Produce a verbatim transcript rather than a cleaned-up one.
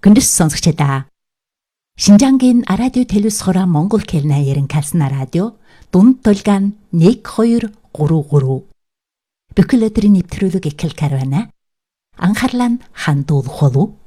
Күндс сонсогчдаа. Шинжангийн радио телевизхора Монгол хэлний ярин калсна радио дунд толгойн нэг хоёр гурав гурав. Бүхэл өдрийн нэвтрүүлэг ихэл карвана. Анхаарлаа хандуулах болов.